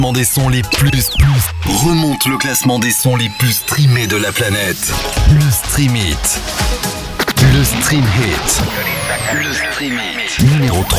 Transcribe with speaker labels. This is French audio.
Speaker 1: Des sons les plus remonte le classement des sons les plus streamés de la planète. Le Stream Hit. Le Stream Hit. Le Stream Hit. Numéro 3.